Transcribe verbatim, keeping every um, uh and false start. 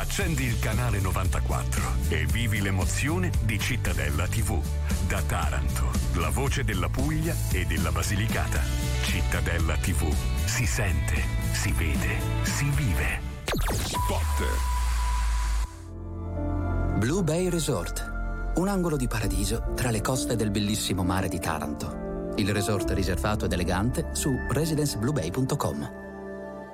Accendi il canale novantaquattro e vivi l'emozione di Cittadella tivù. Da Taranto, la voce della Puglia e della Basilicata. Cittadella tivù. Si sente, si vede, si vive. Spot. Blue Bay Resort. Un angolo di paradiso tra le coste del bellissimo mare di Taranto. Il resort riservato ed elegante su residenceblubay punto com.